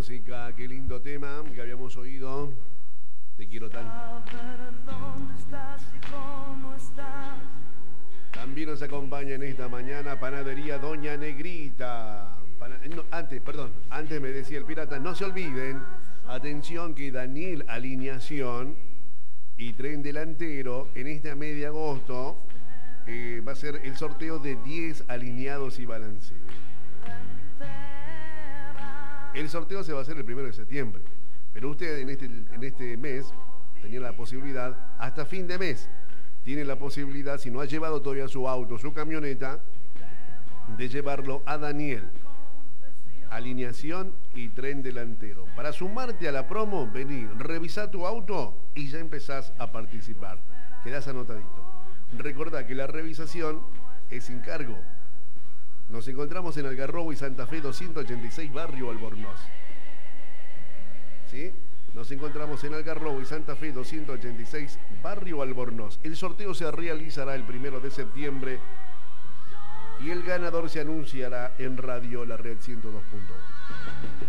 música, qué lindo tema que habíamos oído. Te quiero tanto. También nos acompaña en esta mañana Panadería Doña Negrita. Antes me decía el pirata, no se olviden, atención que Daniel Alineación y Tren Delantero en esta media agosto va a ser el sorteo de 10 alineados y balanceros. El sorteo se va a hacer el 1 de septiembre, pero usted en este mes tenía la posibilidad, hasta fin de mes, tiene la posibilidad, si no ha llevado todavía su auto, su camioneta, de llevarlo a Daniel. Alineación y Tren Delantero. Para sumarte a la promo, vení, revisá tu auto y ya empezás a participar. Quedás anotadito. Recordá que la revisación es sin cargo. Nos encontramos en Algarrobo y Santa Fe 286, Barrio Albornoz. ¿Sí? Nos encontramos en Algarrobo y Santa Fe 286, Barrio Albornoz. El sorteo se realizará el 1 de septiembre y el ganador se anunciará en Radio La Red 102.1.